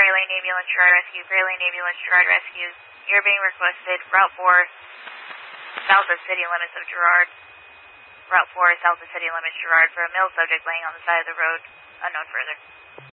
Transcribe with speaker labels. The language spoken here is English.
Speaker 1: Prairie Lane Ambulance Gerard Rescue, Prairie Lane Ambulance Gerard Rescue. You're being requested, Route 4, south of city limits of Gerard. Route 4, south of city limits Gerard, for a male subject laying on the side of the road, unknown further.